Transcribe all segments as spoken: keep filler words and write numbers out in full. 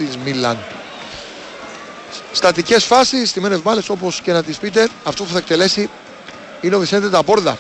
της Μίλαν. Στατικές φάσεις, στημένες μπάλες, όπως και να τις πείτε, αυτό που θα εκτελέσει είναι ο Βισέντε Ταμπόρδα.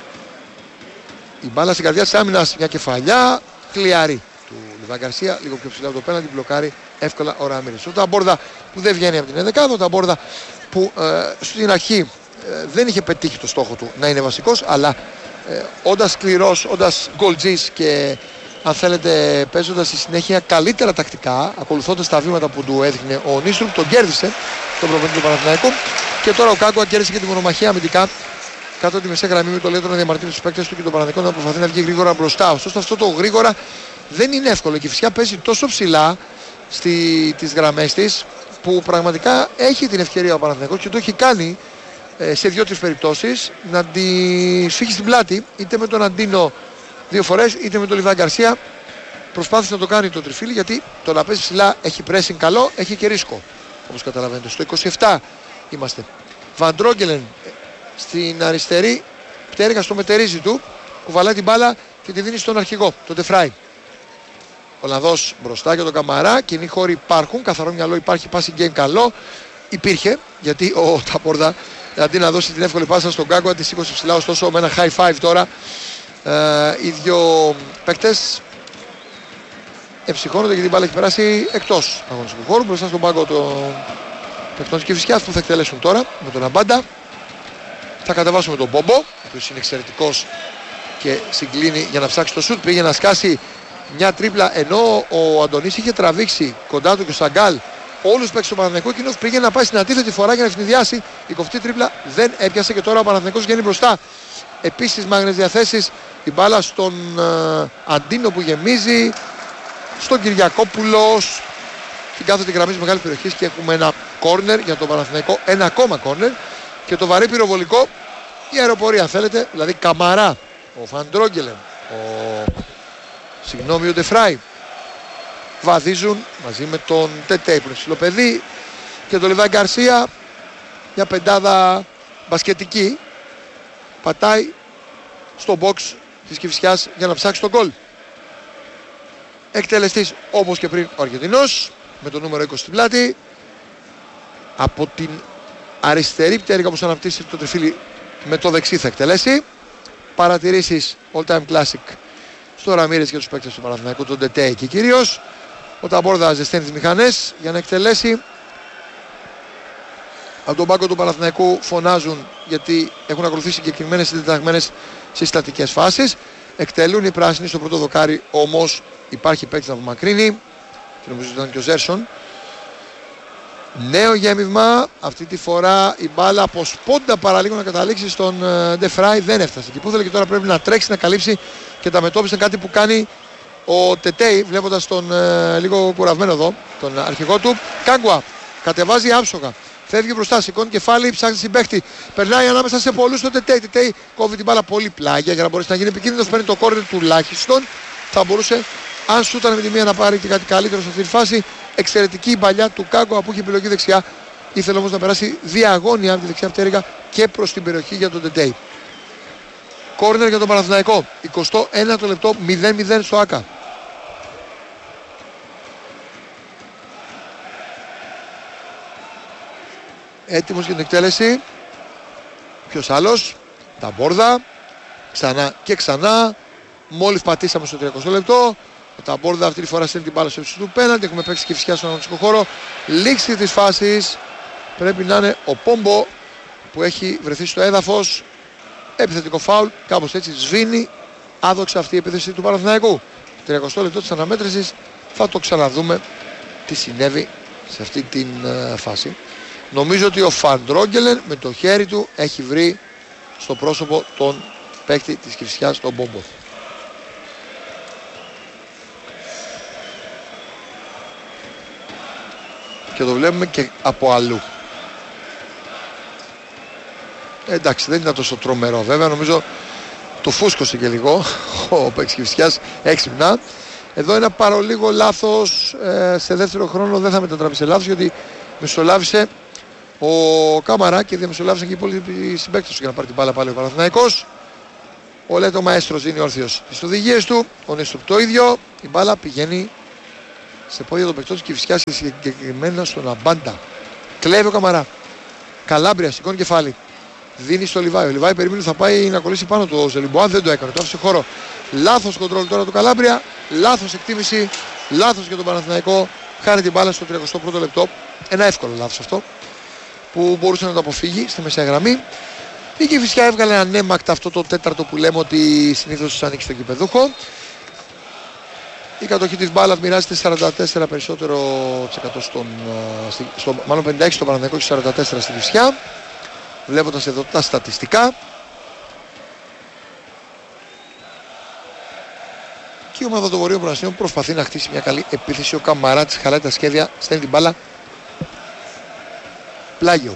Η μπάλα στην καρδιά της άμυνας, μια κεφαλιά, χλιαρή του Λιβάν Γκαρσία, λίγο πιο ψηλά από το πέναντι, μπλοκάρει εύκολα ο Ραμίρες. Ο Ταμπόρδα που δεν βγαίνει από την ενδεκάδα, ο Ταμπόρδα που ε, στην αρχή ε, δεν είχε πετύχει το στόχο του να είναι βασικός, αλλά ε, όντας σκληρός, όντας γκολτζής και αν θέλετε παίζοντας στη συνέχεια καλύτερα τακτικά, ακολουθώντας τα βήματα που του έδειχνε ο Νίστρουπ, τον κέρδισε τον προπονητή του Παναθηναϊκού. Και τώρα ο Κάγκουα κέρδισε και τη μονομαχία αμυντικά κάτω από τη μεσαία γραμμή με το Λέιτο να διαμαρτύρει τους παίκτες του και τον Παναθηναϊκό να προσπαθεί να βγει γρήγορα μπροστά. Ωστόσο αυτό το γρήγορα δεν είναι εύκολο και φυσικά παίζει τόσο ψηλά στις γραμμές της που πραγματικά έχει την ευκαιρία ο Παναθηναϊκός και το έχει κάνει ε, σε δύο-τρεις περιπτώσεις να τη σφίγγει στην πλάτη, είτε με τον Αντίνο δύο φορές, είτε με τον Λιβάν Γκαρσία. Προσπάθησε να το κάνει το τριφύλι, γιατί το να παίζει ψηλά έχει pressing καλό, έχει και ρίσκο, όπως καταλαβαίνετε. Στο είκοσι επτά είμαστε. Βαντρόγκελεν στην αριστερή πτέρυγα στο μετερίζι του, κουβαλάει την μπάλα και τη δίνει στον αρχηγό, τον Ντεφράι. Ο Ολλανδός μπροστά για τον Καμαρά, κοινοί χώροι υπάρχουν, καθαρό μυαλό υπάρχει, passing game καλό. Υπήρχε, γιατί ο Ταμπόρδα αντί να δώσει την εύκολη πάσα στον Κάγκουα, τη σήκωσε ψηλά, ωστόσο με ένα high five τώρα. Ε, οι δύο παίκτες εψυχώνονται γιατί η μπάλα έχει περάσει εκτός αγωνιστικού χώρου, μπροστά στον πάγκο των παικτών και φυσικά που θα εκτελέσουν τώρα με τον Αμπάντα. Θα κατεβάσουμε τον Μπόμπο, ο οποίος είναι εξαιρετικός και συγκλίνει για να ψάξει το σουτ. Πήγε να σκάσει μια τρίπλα ενώ ο Αντωνής είχε τραβήξει κοντά του και ο Σαγκάλ όλους τους παίκτες του Παναθηναϊκού. Εκείνος πήγε να πάει στην αντίθετη φορά για να ευνηδιάσει. Η κοφτή τρίπλα δεν έπιασε και τώρα ο Παναθηναϊκός βγαίνει μπροστά. Επίσης μάγνες διαθέσεις, η μπάλα στον uh, Αντίνο που γεμίζει, στον Κυριακόπουλο, στην κάθετη γραμμή της μεγάλης περιοχής και έχουμε ένα κόρνερ για τον Παναθηναϊκό, ένα ακόμα κόρνερ και το βαρύ πυροβολικό, η αεροπορία αν θέλετε, δηλαδή Καμαρά, ο Βαντρόγκελεν, ο, συγγνώμη, ο Ντεφράι, βαδίζουν μαζί με τον Τετέι που είναι ψηλοπαιδί και τον Λιβάν Γκαρσία, μια πεντάδα μπασκετική. Πατάει στο box της Κηφισιάς για να ψάξει τον γκολ. Εκτελεστής όπως και πριν ο Αργεντινός με το νούμερο είκοσι στην πλάτη. Από την αριστερή πτέρυγα όπως αναπτύσσει το τριφύλι με το δεξί θα εκτελέσει. Παρατηρήσεις all time classic στο Ραμίρες και τους παίκτες του Παναθηναϊκού, τον Τετέι και κυρίως. Ο Ταμπόρδα ζεσταίνει τις μηχανές για να εκτελέσει. Από τον πάγκο του Παναθηναϊκού φωνάζουν γιατί έχουν ακολουθήσει συγκεκριμένες συντεταγμένες συστατικές φάσεις. Εκτελούν οι πράσινοι στο πρώτο δοκάρι, όμως υπάρχει παίκτης να απομακρύνει και νομίζω ότι ήταν και ο Ζέρσον. Νέο γέμισμα, αυτή τη φορά η μπάλα από σπόντα παραλίγο να καταλήξει στον Ντεφράι, δεν έφτασε εκεί που ήθελε και τώρα πρέπει να τρέξει να καλύψει και τα μετώπισε, κάτι που κάνει ο Τετέι βλέποντας τον ε, λίγο κουρασμένο εδώ, τον αρχηγό του. Κάγκουα κατεβάζει άψογα. Φεύγει μπροστά, σηκώνει κεφάλι, ψάχνει συμπαίχτη. Περνάει ανάμεσα σε πολλούς στο Τετέι. Τετέι κόβει την μπάλα πολύ πλάγια για να μπορέσει να γίνει επικίνδυνος. Παίρνει το κόρνερ τουλάχιστον. Θα μπορούσε, αν σου ήταν με τη μία, να πάρει και κάτι καλύτερο σε αυτή τη φάση. Εξαιρετική η παλιά του Κάγκουα που είχε επιλογή δεξιά. Ήθελε όμως να περάσει διαγώνια από τη δεξιά πτέρυγα και προς την περιοχή για τον Τετέι. Κόρνερ για τον Παναθηναϊκό. εικοστό ένατο λεπτό, μηδέν μηδέν στο ΆΚΑ. Έτοιμος για την εκτέλεση. Ποιος άλλος? Ταμπόρδα. Ξανά και ξανά. Μόλις πατήσαμε στο τριακοστό λεπτό. Ο Ταμπόρδα αυτή τη φορά στέλνει την μπάλα στο ύψος του πέναντι. Έχουμε παίξει και φυσικά στον αγωνιστικό χώρο. Λήξη της φάσης πρέπει να είναι ο Πόμπο που έχει βρεθεί στο έδαφος. Επιθετικό φάουλ. Κάπως έτσι σβήνει άδοξα αυτή η επίθεση του Παναθηναϊκού. τριακοστό λεπτό της αναμέτρησης. Θα το ξαναδούμε τι συνέβη σε αυτή την uh, φάση. Νομίζω ότι ο Βαντρόγκελεν με το χέρι του έχει βρει στο πρόσωπο τον παίκτη της Κηφισιάς, τον Μπόμπο. Και το βλέπουμε και από αλλού. Ε, εντάξει, δεν ήταν τόσο τρομερό βέβαια, νομίζω το φούσκωσε και λίγο ο παίκτης της Κηφισιάς έξυπνα. Εδώ ένα παρολίγο λάθος ε, σε δεύτερο χρόνο δεν θα μετατραπεί σε λάθος, γιατί μεσολάβησε ο Καμαρά και διαμεσολάβησαν και οι υπόλοιποι συμπαίκτες του για να πάρει την μπάλα πάλι ο Παναθηναϊκός. Ο Λέτο Μαέστρος είναι όρθιος στις οδηγίες του, ο Νίστρουπ το ίδιο. Η μπάλα πηγαίνει σε πόδια των παιχτών της Κηφισιάς και συγκεκριμένα στον Αμπάντα. Κλέβει ο Καμαρά. Καλάμπρια, σηκώνει κεφάλι. Δίνει στο Λιβάη. Ο Λιβάη περίμενε θα πάει να κολλήσει πάνω του. Ο Ζελιμποά δεν το έκανε. Το άφησε χώρο. Λάθος κοντρόλ τώρα του Καλάμπρια. Λάθος εκτίμηση. Λάθος για τον Παναθηναϊκό. Χάνει την μπάλα στο τριακοστό πρώτο λεπτό. Ένα εύκολο λάθος αυτό που μπορούσε να το αποφύγει στη μεσαία γραμμή. Η Κηφισιά έβγαλε ανέμακτα αυτό το τέταρτο που λέμε ότι συνήθως ανήκει στο κηπεδούχο. Η κατοχή της μπάλας μοιράζεται σαράντα τέσσερα περισσότερο τοις εκατό στον, στο, μάλλον πενήντα έξι στον Παναθηναϊκό και σαράντα τέσσερα στη Κηφισιά. Βλέποντας εδώ τα στατιστικά. Και η ομάδα των Βορείων Πρασινών προσπαθεί να χτίσει μια καλή επίθεση. Ο Καμαράτης χαλάει τα σχέδια, στέλνει την μπάλα πλάγιο.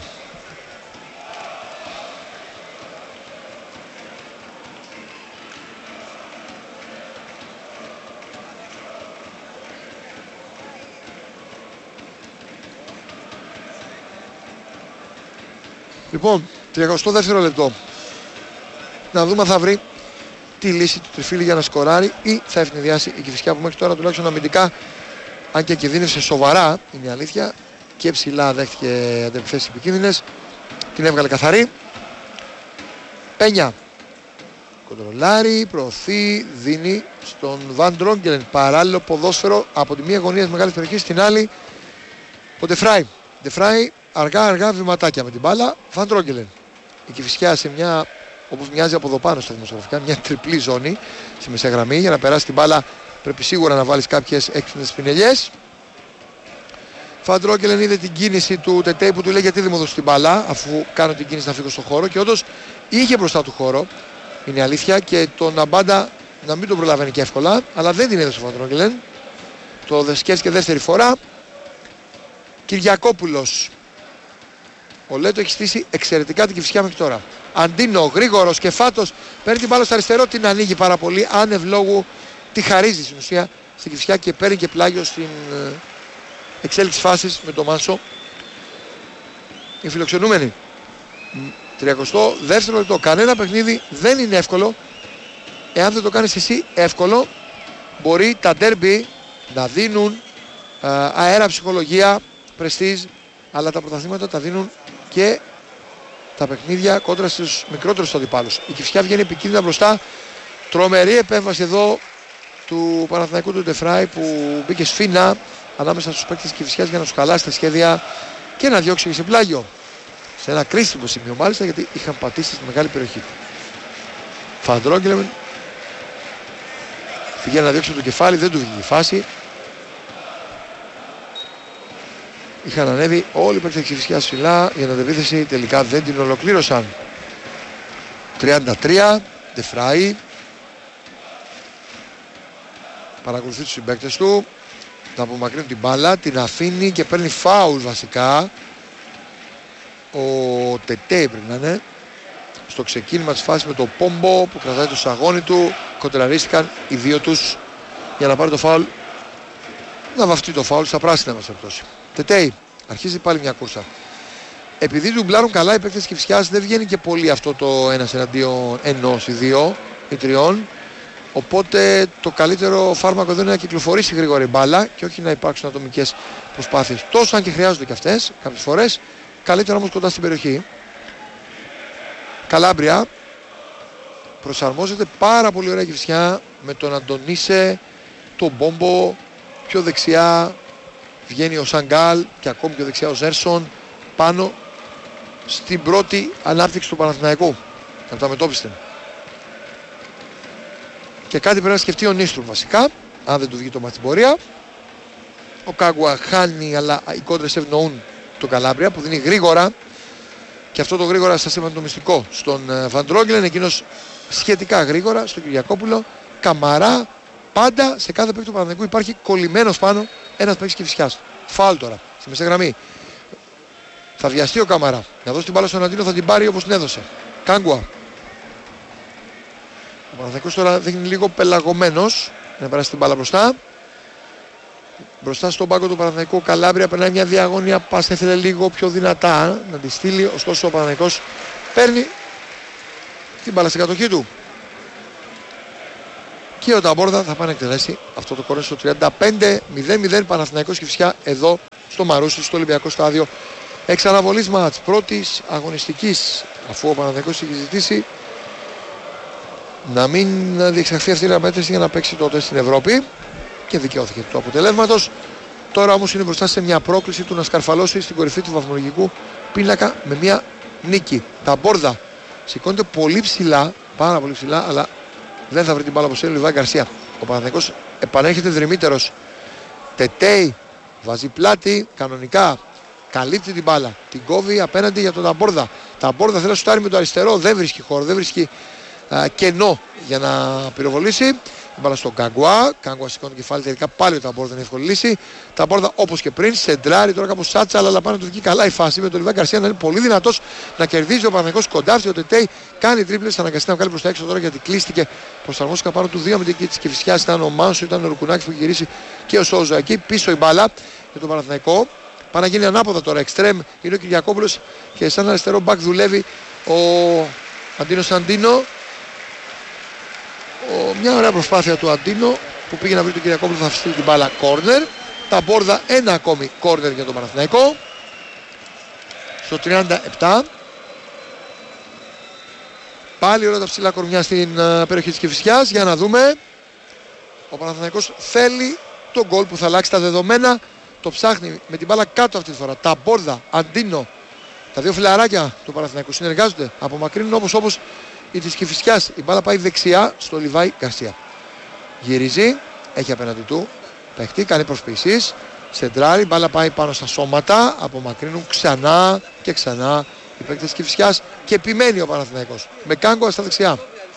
Λοιπόν, τριακοστό δεύτερο λεπτό. Να δούμε αν θα βρει τη λύση του Τριφύλη για να σκοράρει ή θα ευνηδιάσει η Κηφισιά που μέχρι τώρα τουλάχιστον αμυντικά, αν και κινδύνευσε σοβαρά, είναι η αλήθεια, και ψηλά δέχτηκε αντεπιθέσεις επικίνδυνες, την έβγαλε καθαρή. Πένια κοντρολάρει, προωθεί, δίνει στον Βαν Ντρόγκελεν παράλληλο ποδόσφαιρο από τη μία γωνία της μεγάλης περιοχής στην άλλη. Ο Ντεφράι. Ντεφράι αργά αργά βηματάκια με την μπάλα. Βαν Ντρόγκελεν. Η Κηφισιά σε μια, όπως μοιάζει από εδώ πάνω στα δημοσιογραφικά, μια τριπλή ζώνη στη μεσαία γραμμή. Για να περάσει την μπάλα πρέπει σίγουρα να βάλεις κάποιες έξυπνες πινελιές. Βαν Ντρόγκελεν είδε την κίνηση του Τετέι που του λέει γιατί δεν μου δώσει την μπάλα, αφού κάνω την κίνηση να φύγω στον χώρο. Και όντως είχε μπροστά του χώρο, είναι αλήθεια, και τον Αμπάντα να μην τον προλαβαίνει και εύκολα, αλλά δεν την έδωσε ο Βαν Ντρόγκελεν. Το σκέφτηκε δεύτερη φορά. Κυριακόπουλος. Ο Λέτο έχει στήσει εξαιρετικά την Κηφισιά μέχρι τώρα. Αντίνο, γρήγορος και φάτος, παίρνει την μπάλα στο αριστερό, την ανοίγει πάρα πολύ. Άνευ λόγου τη χαρίζει στην ουσία στην Κηφισιά και παίρνει και πλάγιο στην εξέλιξη φάσης με το Μάνσο. Οι φιλοξενούμενοι. τριακοστό δεύτερο λεπτό. Κανένα παιχνίδι δεν είναι εύκολο. Εάν δεν το κάνεις εσύ εύκολο, μπορεί τα ντέρμπι να δίνουν αέρα, ψυχολογία, πρεστίζ, αλλά τα πρωταθλήματα τα δίνουν και τα παιχνίδια κόντρα στους μικρότερους αντιπάλους. Η Κηφισιά βγαίνει επικίνδυνα μπροστά. Τρομερή επέμβαση εδώ του Παναθηναϊκού του Ντεφράι που μπήκε σφίνα ανάμεσα στους παίκτες της Κηφισιάς για να τους χαλάσει τα σχέδια και να διώξει και σε πλάγιο. Σε ένα κρίσιμο σημείο μάλιστα, γιατί είχαν πατήσει στη μεγάλη περιοχή. Βαν Ντρόγκελεν πήγε να διώξει το κεφάλι, δεν του βγήκε η φάση. Είχαν ανέβει όλοι οι παίκτες της Κηφισιάς ψηλά για την αντεπίθεση, τελικά δεν την ολοκλήρωσαν. τριάντα τρία, Ντεφράι. Παρακολουθεί τους συμπαίκτες του. Θα απομακρύνει την μπάλα, την αφήνει και παίρνει φάουλ βασικά. Ο Τετέι πρέπει να είναι. Στο ξεκίνημα της φάσης με το Πόμπο που κρατάει το σαγόνι του. Κοντραρίστηκαν οι δύο τους για να πάρει το φάουλ. Να βαφτεί το φάουλ στα πράσινα μας περιπτώσει. Τετέι, αρχίζει πάλι μια κούρσα. Επειδή του μπλάρουν καλά οι παίκτες της Κηφισιάς, δεν βγαίνει και πολύ αυτό το ένας εναντίον ενός ή δύο ή τριών. Οπότε το καλύτερο φάρμακο εδώ είναι να κυκλοφορήσει γρήγορα η μπάλα και όχι να υπάρξουν ατομικές προσπάθειες. Τόσο αν και χρειάζονται και αυτές κάποιες φορές, καλύτερα όμως κοντά στην περιοχή. Καλάμπρια. Προσαρμόζεται πάρα πολύ ωραία η Κηφισιά με τον Αντωνίσε, τον Μπόμπο, πιο δεξιά βγαίνει ο Σαγκάλ και ακόμη πιο δεξιά ο Ζέρσον πάνω στην πρώτη ανάπτυξη του Παναθηναϊκού από τα μετώπιστεν. Και κάτι πρέπει να σκεφτεί ο Νίστρου βασικά, αν δεν του βγει το μάτι στην πορεία. Ο Κάγκουα χάνει, αλλά οι κόντρες ευνοούν τον Καλάμπρια που δίνει γρήγορα. Και αυτό το γρήγορα σας είπαμε το μυστικό στον Βαν Ντρόγκελεν, εκείνος σχετικά γρήγορα, στον Κυριακόπουλο. Καμαρά, πάντα σε κάθε παίκτη του Παναθηναϊκού υπάρχει κολλημένος πάνω ένας παίκτης Κηφισιάς. Φάουλ τώρα, στη μεσαία γραμμή. Θα βιαστεί ο Καμαρά. Να δώσει την μπάλα στον Αντίνο, θα την πάρει όπως την έδωσε. Κάγκουα. Ο Παναθηναϊκός τώρα δείχνει λίγο πελαγωμένος να περάσει την μπάλα μπροστά. Μπροστά στον πάγκο του Παναθηναϊκού Καλάμπρια περνάει μια διαγώνια πάσα, ήθελε λίγο πιο δυνατά να τη στείλει, ωστόσο ο Παναθηναϊκός παίρνει την μπάλα στην κατοχή του. Και ο Ταμπόρδα θα πάει να εκτελέσει αυτό το κόρνερ στο τριάντα πέντε μηδέν μηδέν Παναθηναϊκός Κηφισιά εδώ στο Μαρούσι, στο Ολυμπιακό Στάδιο. Εξαναβολής μάτς πρώτης αγωνιστικής, αφού ο Παναθηναϊκός έχει ζητήσει να μην διεξαχθεί αυτή η αναμέτρηση για να παίξει τότε στην Ευρώπη και δικαιώθηκε του αποτελέσματος. Τώρα όμως είναι μπροστά σε μια πρόκληση του να σκαρφαλώσει στην κορυφή του βαθμολογικού πίνακα με μια νίκη. Ταμπόρδα σηκώνεται πολύ ψηλά, πάρα πολύ ψηλά, αλλά δεν θα βρει την μπάλα όπως θέλει ο Λιβάη Γκαρσία. Ο Παναθηναϊκός επανέρχεται δρυμύτερος. Τετέι βάζει πλάτη, κανονικά καλύπτει την μπάλα, την κόβει απέναντι για τον Ταμπόρδα. Ταμπόρδα θέλει να σουτάρει με το αριστερό, δεν βρίσκει χώρο, δεν βρίσκει α, κενό για να πυροβολήσει. Η μπάλα στον Καγκουά. Καγκουά σηκώνει το κεφάλι, τελικά πάλι ο Ταμπόρδα είναι εύκολη λύση. Ταμπόρδα όπως και πριν, σεντράρει τώρα κάπως σάτσα, αλλά πάνω του βγει καλά η φάση με τον Λιβάη Γκαρσία να είναι πολύ δυνατός να κερδίζει. Ο Παναθηναϊκός κοντάφτει, ο Τετέι κάνει τρίπλες, αναγκαστεί να βγάλει προς τα έξω τώρα γιατί κλείστηκε. Προσαρμόστηκαν πάνω του δύο με την εκεί της Κηφισιάς. Ήταν ο Μάνσο, ήταν ο Ρουκουνάκης που είχε γυρίσει και ο Σόουζα εκεί. Πίσω η μπάλα για τον Παναθηναϊκό. Πάει να γίνει ανάποδα τώρα. Εξτρέμ είναι ο Κυριακόπουλος και σαν αριστερό μπακ δουλεύει ο Αντίνο Σαντίνο. Ο, μια ωραία προσπάθεια του Αντίνο που πήγε να βρει τον Κυριακόπουλο, θα αφήσει την μπάλα κόρνερ. Ταμπόρδα, ένα ακόμη κόρνερ για τον Παναθηναϊκό. Στο τριάντα επτά. Πάλι όλα τα ψηλά κορμιά στην uh, περιοχή της Κηφισιάς. Για να δούμε. Ο Παναθηναϊκός θέλει τον γκολ που θα αλλάξει τα δεδομένα. Το ψάχνει με την μπάλα κάτω αυτή τη φορά. Ταμπόρδα, Αντίνο. Τα δύο φιλαράκια του Παναθηναϊκού συνεργάζονται. Απομακρύνουν όπως όπως η της Κηφισιάς. Η μπάλα πάει δεξιά στο Λιβάη Γκαρσία. Γυρίζει, έχει απέναντι του παίχτη, κάνει προσποιήσεις. Σεντράρει, η μπάλα πάει πάνω στα σώματα. Απομακρύνουν ξανά και ξανά οι παίκτες της Κηφισιάς και επιμένει ο Παναθηναϊκός. Με Κάγκο στα δεξιά.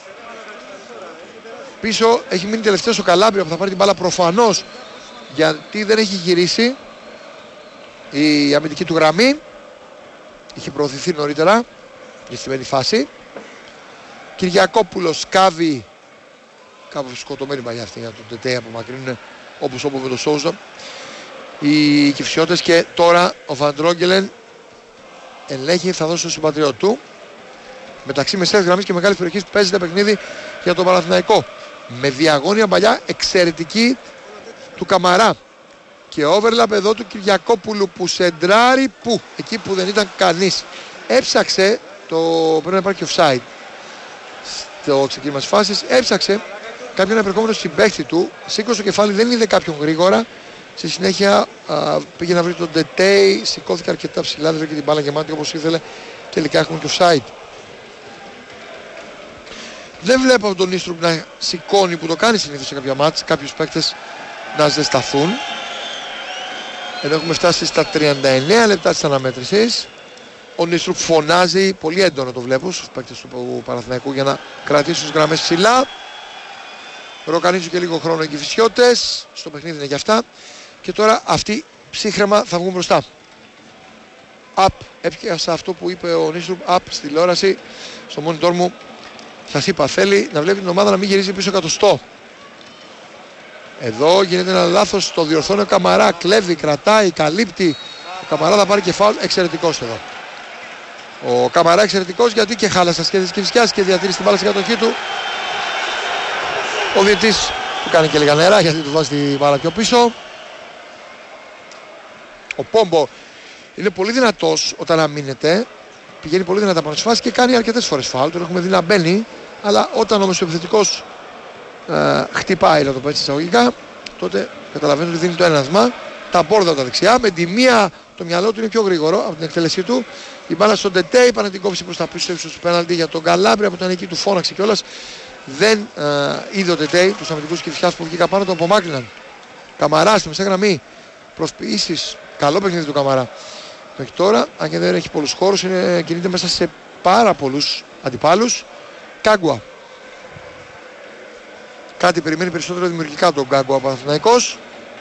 Πίσω έχει μείνει τελευταίος ο Καλάμπρια που θα πάρει την μπάλα προφανώς γιατί δεν έχει γυρίσει η αμυντική του γραμμή. Είχε προωθηθεί νωρίτερα για στημένη φάση. Κυριακόπουλος κάβει, κάπως σκοτωμένη παλιά αυτή για τον Τετέι, απομακρύνουν όπως όπου με τον Σόουζα οι Κηφισιώτες. Και τώρα ο Βαντρόγκελεν ελέγχει, θα δώσει στο συμπατριώτη του. Μεταξύ μεσαίας γραμμής και μεγάλης περιοχής παίζεται παιχνίδι για τον Παναθηναϊκό με διαγώνια παλιά εξαιρετική του Καμαρά και overlap εδώ του Κυριακόπουλου που σεντράρει που εκεί που δεν ήταν κανείς. Έψαξε το, πρέπει να υπάρχει offside στο ξεκίνημα της φάσης, έψαξε κάποιον επερχόμενο συμπαίχτη του, σήκωσε το κεφάλι, δεν είδε κάποιον γρήγορα. Στη συνέχεια α, πήγε να βρει τον Τετέι, σηκώθηκε αρκετά ψηλά, δεν βρήκε την μπάλα γεμάτη όπως ήθελε. Τελικά έχουμε και offside. Δεν βλέπω από τον Νίστρουπ να σηκώνει που το κάνει συνήθως σε κάποια μάτς, κάποιους παίκτες να ζεσταθούν. Εδώ έχουμε φτάσει στα τριάντα εννέα λεπτά της αναμέτρησης. Ο Νίστρουπ φωνάζει, πολύ έντονο το βλέπω στους παίκτες του Παναθηναϊκού για να κρατήσουν τις γραμμές ψηλά. Ροκανίζουν και λίγο χρόνο οι Κηφισιώτες, στο παιχνίδι είναι και αυτά. Και τώρα αυτοί ψύχρεμα θα βγουν μπροστά. Up, έπιασα αυτό που είπε ο Νίστρουπ, up στη τηλεόραση, στο monitor μου. Σας είπα, θέλει να βλέπει την ομάδα να μην γυρίζει πίσω εκατοστό. Εδώ γίνεται ένα λάθος, το διορθώνει ο Καμαρά, κλέβει, κρατάει, καλύπτει. Ο Καμαρά θα πάρει και φάουλ, εξαιρετικός εδώ. Ο Καμαρά εξαιρετικός γιατί και χάλασε τα σχέδια της Κηφισιάς και διατήρησε την μπάλα στην κατοχή του. Ο διαιτής του κάνει και λίγα νερά γιατί του βάζει την μπάλα πιο πίσω. Ο Πόμπο είναι πολύ δυνατός όταν αμήνεται. Πηγαίνει πολύ δυνατά πάνω στις φάσεις και κάνει αρκετές φορές φάουλ. Τον έχουμε δει να μπαίνει. Αλλά όταν όμως ο επιθετικός ε, χτυπάει, να το πω έτσι εισαγωγικά, τότε καταλαβαίνω ότι δίνει το ένασμα. Τα μπόρδα τα δεξιά. Με τη μία το μυαλό του είναι πιο γρήγορο από την εκτέλεσή του. Η μπάλα στον Τετέι, πάνε την κόψει προς τα πίσω στους πέναλτι για τον Καλάμπρια που ήταν εκεί, του φώναξε κιόλας. Δεν ε, είδε ο Τετέι τους αμυντικούς Κηφισιάς που βγήκαν πάνω, τον απομάκρυναν. Καμαρά στη μεσαία γραμμή. Προσποιήσεις. Καλό παιχνίδι του Καμαρά. Μέχρι τώρα, αν και δεν έχει πολλούς χώρους, είναι, κινείται μέσα σε πάρα πολλούς αντιπάλους. Κάγκουα. Κάτι περιμένει περισσότερο δημιουργικά τον Κάγκουα Παναθηναϊκός.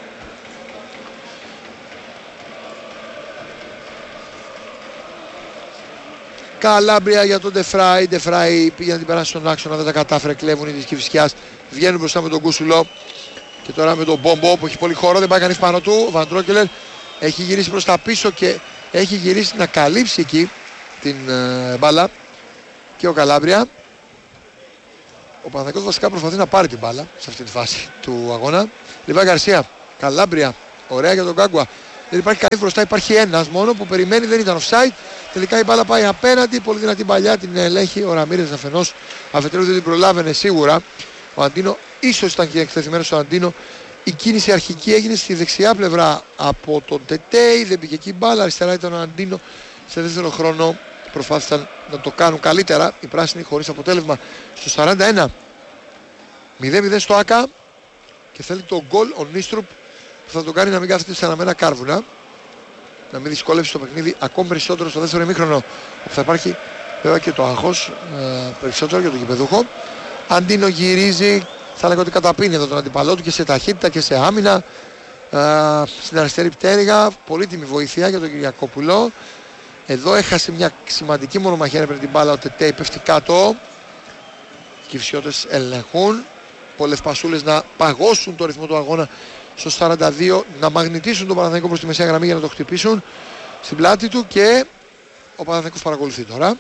Καλάμπρια για τον Ντεφράι. Ντεφράι πήγε να την περάσει στον άξονα, δεν τα κατάφερε. Κλέβουν οι της Κηφισιάς. Βγαίνουν μπροστά με τον Κούσουλο. Και τώρα με τον Μπομπό που έχει πολύ χώρο. Δεν πάει κανείς πάνω του. Ο Βαντρόκελερ έχει γυρίσει προς τα πίσω και έχει γυρίσει να καλύψει εκεί την ε, μπάλα. Και ο Καλάμπρια. Ο Παναθηναϊκός βασικά προσπαθεί να πάρει την μπάλα σε αυτή τη φάση του αγώνα. Λιβάη Γκαρσία, Καλάμπρια, ωραία για τον Γκάγκουα. Δεν υπάρχει κανείς μπροστά, υπάρχει ένας μόνο που περιμένει, δεν ήταν offside. Τελικά η μπάλα πάει απέναντι, πολύ δυνατή παλιά, την ελέγχει ο Ραμίρες αφενός. Αφετέρου δεν την προλάβαινε σίγουρα. Ο Αντίνο, ίσως ήταν και εκτεθειμένος ο Αντίνο. Η κίνηση αρχική έγινε στη δεξιά πλευρά από τον Τετέι, δεν πήγε εκεί η μπάλα. Αριστερά ήταν ο Αντίνο. Σε δεύτερο χρόνο προσπάθησαν να το κάνουν καλύτερα οι πράσινοι χωρίς αποτέλεσμα. Στο σαράντα ένα μηδέν μηδέν στο ΆΚΑ και θέλει το γκολ ο Νίστρουπ που θα τον κάνει να μην κάθεται σε αναμένα κάρβουνα, να μην δυσκόλεψει το παιχνίδι ακόμη περισσότερο στο δεύτερο ημίχρονο, όπου θα υπάρχει βέβαια και το άγχος ε, περισσότερο για τον γηπεδούχο. Αντίνο γυρίζει, θα λέγω ότι καταπίνει εδώ τον αντιπαλό του και σε ταχύτητα και σε άμυνα. Ε, στην αριστερή πτέρυγα, πολύτιμη βοήθεια για τον Κυριακόπουλο. Εδώ έχασε μια σημαντική μονομαχία πριν την μπάλα, ο Τετέι πέφτει κάτω. Και οι φυσιώτες ελεγχούν. Πολλές πασούλες να παγώσουν το ρυθμό του αγώνα στο σαράντα δύο, να μαγνητήσουν τον Παναθηναϊκό προς τη μεσαία γραμμή για να το χτυπήσουν στην πλάτη του και ο Παναθηναϊκός παρακολουθεί τώρα.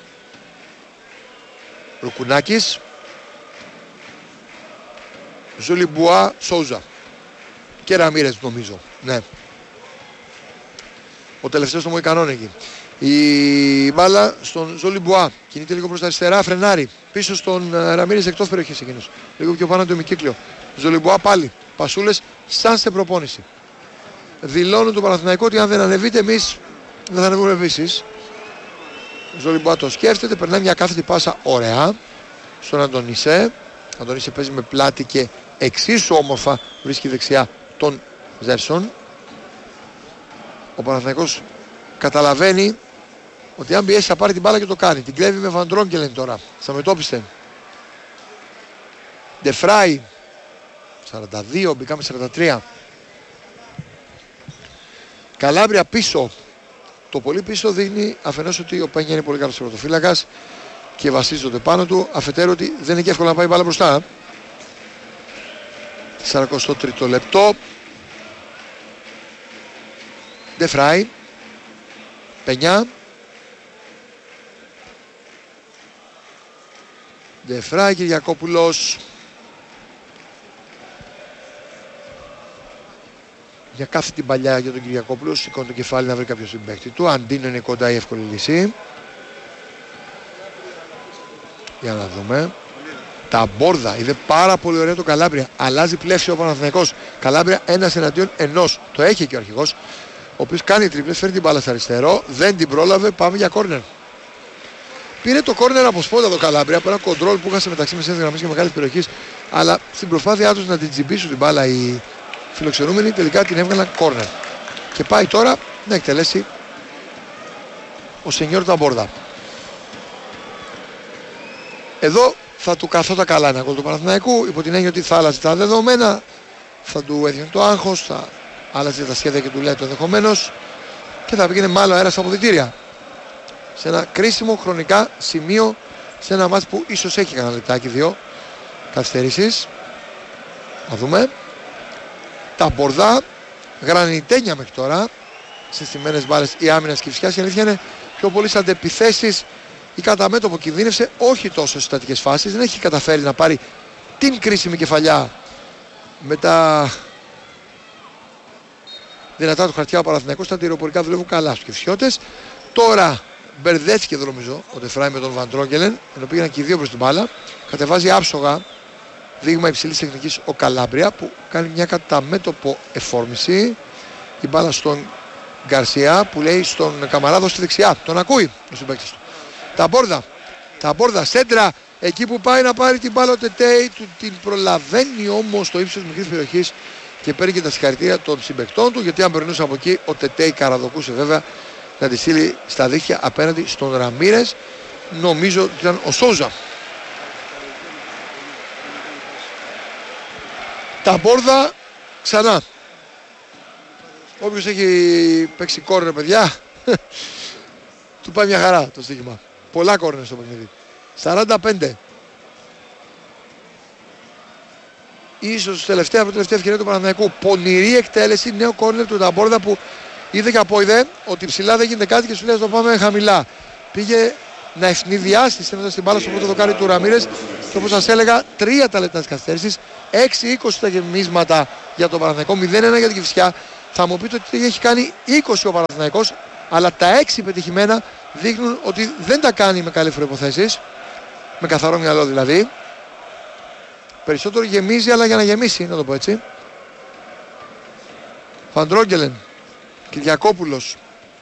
Ρουκουνάκης, Ζολιμπουά, Σόουζα και Ραμίρες νομίζω. Ναι. Ο τελευταίος των Μοϊκανών εκεί. Η μπάλα στον Ζολιμπουά. Κινείται λίγο προς τα αριστερά, φρενάρει. Πίσω στον Ραμίρες εκτός περιοχής εκείνος. Λίγο πιο πάνω το ημικύκλιο. Ζολιμπουά πάλι. Πασούλες σαν σε προπόνηση. Δηλώνουν τον Παναθηναϊκό ότι αν δεν ανεβείτε εμείς δεν θα ανεβούμε επίσης. Ζολιμπουά το σκέφτεται, περνάει μια κάθετη πάσα ωραία στον Αντωνισέ. Αντωνισέ παίζει με πλάτη και εξίσου όμορφα βρίσκει δεξιά τον Ζέρσον. Ο Παναθηναϊκός καταλαβαίνει ότι αν πιέσει θα πάρει την μπάλα και το κάνει. Την κλέβει με Βαντρόγκελεν τώρα. Σταμετώπιστε. Ντεφράι. σαράντα δύο, μπήκαμε σαράντα τρία. Καλάμπρια πίσω. Το πολύ πίσω δείχνει αφενός ότι ο Πένια είναι πολύ καλός πρωτοφύλακας και βασίζονται πάνω του. Αφετέρου ότι δεν είναι και εύκολο να πάει μπάλα μπροστά. σαράντα τρία λεπτό. Ντεφράι. Πενιά. Ντεφράι, Κυριακόπουλος. Για κάθε την παλιά για τον Κυριακόπουλο, σηκώνει το κεφάλι να βρει κάποιο συμπαίκτη του. Αντίνο είναι κοντά η εύκολη λύση. Για να δούμε. Τα Μπόρδα, είδε πάρα πολύ ωραία το Καλάμπρια. Αλλάζει πλεύσιο ο Παναθηναϊκός. Καλάμπρια ένας εναντίον ενός. Το έχει και ο αρχηγός. Ο οποίος κάνει τρίπλες, φέρνει την μπάλα στο αριστερό. Δεν την πρόλαβε, πάμε για κόρνερ. Πήρε το κόρνερ από σπόντα το Καλάμπρια από ένα κοντρόλ που είχασε μεταξύ μεσαίας γραμμής και μεγάλης περιοχής. Αλλά στην προσπάθειά τους να την τσιμπήσουν την μπάλα οι φιλοξενούμενοι τελικά την έβγαλαν κόρνερ. Και πάει τώρα να εκτελέσει ο Σενιόρ Ταμπόρδα. Εδώ θα του καθόταν καλά ένα γκολ του Παναθηναϊκού, υπό την έννοια ότι θα άλλαζε τα δεδομένα, θα του έδινε το άγχος, θα άλλαζε τα σχέδια και του λέει το ενδεχομένως και θα πήγαινε μάλλον αέρα στα αποδυτήρια. Σε ένα κρίσιμο χρονικά σημείο, σε ένα μάτς που ίσως έχει κανένα λεπτάκι δύο καθυστερήσεις. Να δούμε. Τα Μπορδά, γρανιτένια μέχρι τώρα, συστημένες μπάλες η άμυνας και η φυσιάς. Η αλήθεια είναι πιο πολύ σαν αντεπιθέσεις η κατά μέτωπο κινδύνευσε, όχι τόσο σε στατικές φάσεις. Δεν έχει καταφέρει να πάρει την κρίσιμη κεφαλιά με τα δυνατά του χαρτιά ο Παναθηναϊκός. Τα αντιεροπορικά δουλεύουν καλά στους κεφιώτες. Τώρα μπερδέθηκε εδώ νομίζω ο Ντεφράι με τον Βαντρόγκελεν, ενώ πήγαιναν και οι δύο προς την μπάλα. Κατεβάζει άψογα, δείγμα υψηλής τεχνικής ο Καλάμπρια που κάνει μια κατά μέτωπο εφόρμηση. Η μπάλα στον Γκαρσία που λέει στον Καμαράδο στη δεξιά. Τον ακούει ο συμπαίκτης του. Τα Μπόρδα, τα Μπόρδα σέντρα, εκεί που πάει να πάρει την μπάλα ο Τετέι, του την προλαβαίνει όμως στο ύψος μικρής περιοχής και παίρνει και τα συγχαρητήρια των συμπαικτών του, γιατί αν περνούσε από εκεί ο Τετέι καραδοκούσε βέβαια να τη στείλει στα δίχτυα απέναντι στον Ραμίρες. Νομίζω ότι ήταν ο Σόουζα. Τα Μπόρδα ξανά. Όποιος έχει παίξει κόρνερ παιδιά του πάει μια χαρά το στοίχημα. Πολλά κόρνερ στο παιχνίδι. σαράντα πέντε. Ίσως τελευταία από τελευταία ευκαιρία του Παναθηναϊκού. Πονηρή εκτέλεση, νέο κόρνερ του Ταμπόρδα που είδε και από είδε ότι ψηλά δεν γίνεται κάτι και σου λέει το πάμε χαμηλά. Πήγε να ευνηδιάσει στέλνοντας την μπάλα στο πρώτο δοκάρι του Ραμίρες Και όπως σας έλεγα, τρία τα λεπτά της καθυστέρησης, έξι είκοσι τα γεμίσματα για τον Παναθηναϊκό, μηδέν ένα για την Κηφισιά. Θα μου πείτε ότι έχει κάνει είκοσι ο Παναθηναϊκός, αλλά τα έξι πετυχημένα δείχνουν ότι δεν τα κάνει με καλές προϋποθέσεις, με καθαρό μυαλό δηλαδή. Περισσότερο γεμίζει, αλλά για να γεμίσει, να το πω έτσι. Φαντρόγγελεν, Κυριακόπουλος.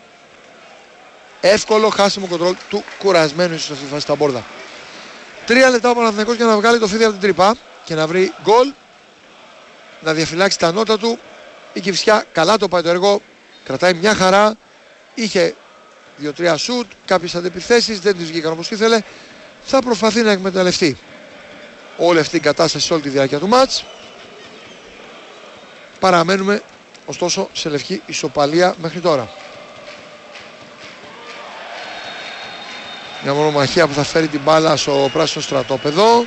Εύκολο χάσιμο κοντρόλ του κουρασμένου ίσως αυτή τη φάση στα μπόρδα. Τρία λεπτά ο Παναθηναϊκός για να βγάλει το φίδι από την τρύπα και να βρει γκολ, να διαφυλάξει τα νότα του. Η Κηφισιά καλά το πάει το έργο, κρατάει μια χαρά, είχε δύο τρία σουτ, κάποιες αντεπιθέσεις, δεν τις βγήκαν όπως ήθελε. Θα προσπαθεί να εκμεταλλευτεί όλη αυτή την κατάσταση σε όλη τη διάρκεια του μάτς. Παραμένουμε ωστόσο σε λευκή ισοπαλία μέχρι τώρα. Μια μονομαχία που θα φέρει την μπάλα στο πράσινο στρατόπεδο.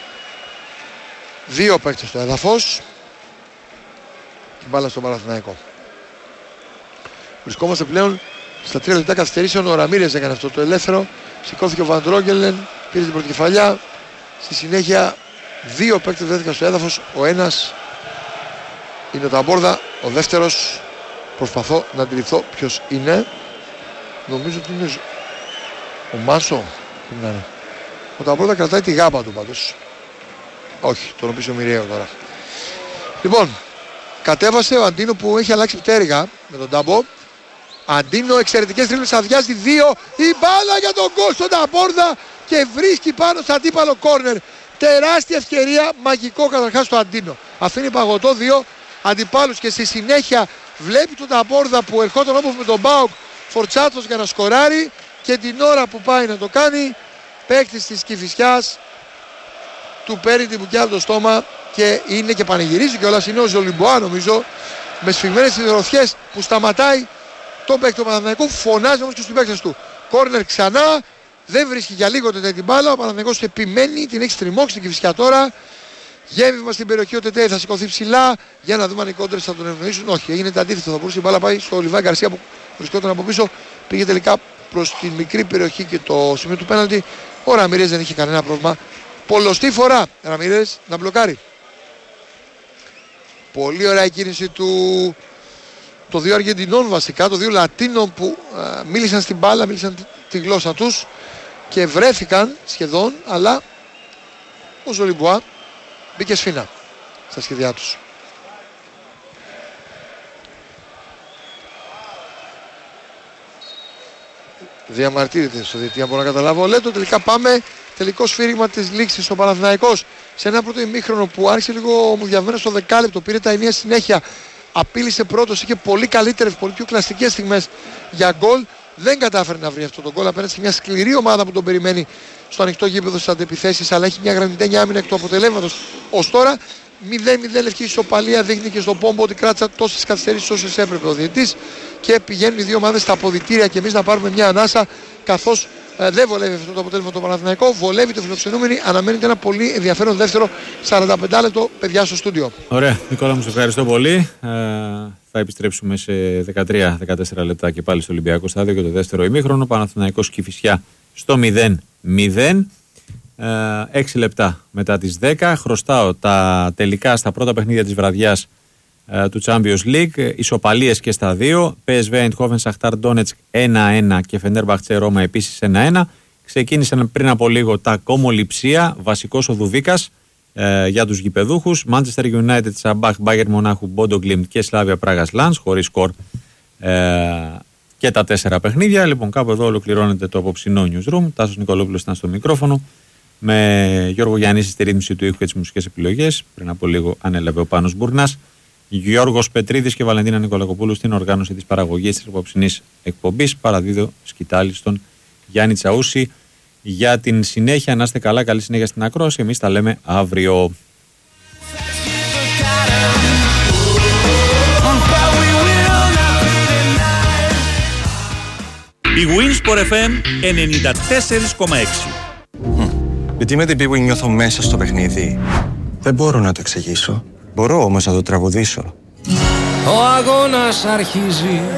Δύο παίκτες στο έδαφος. Την μπάλα στον Παναθηναϊκό. Βρισκόμαστε πλέον στα τρία λεπτά καθυστερήσεων. Ο Ραμίρες έκανε αυτό το ελεύθερο. Σηκώθηκε ο Βαντρόγγελεν, πήρε την πρώτη κεφαλιά. Στη συνέχεια δύο παίκτες βρέθηκαν στο έδαφος. Ο ένας είναι ο Ταμπόρδα, ο δεύτερος προσπαθώ να αντιληφθώ ποιος είναι. Νομίζω ότι είναι ο Μάσο. Είναι. Ο Ταμπόρδα κρατάει τη γάμπα του πάντως. Όχι, τον πίσω μοιραίο τώρα. Λοιπόν, κατέβασε ο Αντίνο που έχει αλλάξει πτέρυγα με τον Τάμπο. Αντίνο, εξαιρετικές τρίπλες, αδειάζει δύο. Η μπάλα για τον γκολ στον Ταμπόρδα και βρίσκει πάνω στο αντίπαλο κόρνερ. Τεράστια ευκαιρία, μαγικό καταρχάς στο Αντίνο. Αφήνει παγωτό δύο αντιπάλους και στη συνέχεια βλέπει τον Ταμπόρδα που ερχόταν όπως με τον Μπάουκ φορτσάτος για να σκοράρει και την ώρα που πάει να το κάνει, παίκτης της Κηφισιάς του παίρνει την μπουκιά από το στόμα και είναι και πανηγυρίζει κιόλας. Είναι ο Ζολιμποά νομίζω με σφιγμένες υδροθιές που σταματάει τον παίκτη του Παναθηναϊκού, φωνάζει όμως και στους παίκτες του. Κόρνερ ξανά, δεν βρίσκει για λίγο τετέ την μπάλα, ο Παναθηναϊκός επιμένει, την έχει στριμώξει την Κηφισιά τώρα. Γέμιμα στην περιοχή, ο Τετέ θα σηκωθεί ψηλά για να δούμε αν οι κόντρες θα τον ευνοήσουν. Όχι, έγινε το αντίθετο, θα μπορούσε η μπάλα πάει στο Λιβάη Γκαρσία που βρισκόταν από πίσω, πήγε τελικά προς την μικρή περιοχή και το σημείο του πέναλτι. Ο Ραμίρες δεν είχε κανένα πρόβλημα. Πολλωστή φορά Ραμίρες να μπλοκάρει. Πολύ ωραία η κίνηση του των δύο Αργεντινών βασικά, των δύο Λατίνων που α, μίλησαν στην μπάλα, μίλησαν τη, τη γλώσσα τους και βρέθηκαν σχεδόν, αλλά ο Ζολιμπουά μπήκε σφίνα στα σχέδιά τους. Διαμαρτύρεται στο διετία, μπορώ να καταλάβω. Λέτε τελικά πάμε. Τελικό σφύριγμα της λήξης ο Παναθηναϊκός σε ένα πρώτο ημίχρονο που άρχισε λίγο ομοδιαβμένος στο δεκάλεπτο. Πήρε τα ενία συνέχεια. Απείλησε πρώτος. Είχε πολύ καλύτερες, πολύ πιο κλασικές στιγμές για γκολ. Δεν κατάφερε να βρει αυτό το γκολ απέναντι σε μια σκληρή ομάδα που τον περιμένει στο ανοιχτό γήπεδο στις αντεπιθέσεις. Αλλά έχει μια γραμμιτένια άμυνα εκ του αποτελέσματος. Ως τώρα μηδέν μηδέν λευκή ισοπαλία. Δείχνει και στον Πόμπο ότι κράτησε τόσες καθυστερήσεις όσες έπρεπε ο διαιτητής. Και πηγαίνουν οι δύο ομάδες στα αποδυτήρια και εμείς να πάρουμε μια ανάσα καθώς. Ε, δεν βολεύει αυτό το αποτέλεσμα το Παναθηναϊκό, βολεύει το φιλοξενούμενο. Αναμένεται ένα πολύ ενδιαφέρον δεύτερο σαράντα πέντε λεπτό, παιδιά, στο στούντιο. Ωραία, Νικόλα μου, σε ευχαριστώ πολύ. Ε, θα επιστρέψουμε σε δεκατρία δεκατέσσερα λεπτά και πάλι στο Ολυμπιακό Στάδιο για το δεύτερο ημίχρονο. Παναθηναϊκός Κηφισιά στο μηδέν μηδέν. Ε, έξι λεπτά μετά τις δέκα. Χρωστάω τα τελικά στα πρώτα παιχνίδια της βραδιάς του Champions League, ισοπαλίες και στα δύο. πι ες βι Eindhoven Σαχτάρ Ντόνετσκ ένα ένα και Φενέρμπαχτσε Ρώμα επίσης ένα ένα. Ξεκίνησαν πριν από λίγο τα κομοληψία, βασικός ο Δουβίκας ε, για τους γηπεδούχους. Manchester United, Σαμπάχ, Bayern Μονάχου, Μπόντο Γκλιμτ και Σλάβια Πράγας Λανς, χωρίς σκορ ε, και τα τέσσερα παιχνίδια. Λοιπόν, κάπου εδώ ολοκληρώνεται το απόψινό newsroom. Τάσος Νικολόπουλος ήταν στο μικρόφωνο, με Γιώργο Γιαννίση στη ρύθμιση του ήχου και τις μουσικές επιλογές. Πριν από λίγο ανέλαβε ο Πάνος Μπουρνάς. Γιώργος Πετρίδης και Βαλεντίνα Νικολακοπούλου στην οργάνωση της παραγωγής της απόψινής εκπομπής. Παραδίδω σκητάλη στον Γιάννη Τσαούση για την συνέχεια. Να είστε καλά, καλή συνέχεια στην ακρόαση. Εμείς τα λέμε αύριο. Η Winsport εφ εμ ενενήντα τέσσερα κόμμα έξι. Γιατί με την Bwin νιώθω μέσα στο παιχνίδι. Δεν μπορώ να το εξηγήσω. Μπορώ όμως να το τραγουδήσω. Ο αγώνας αρχίζει.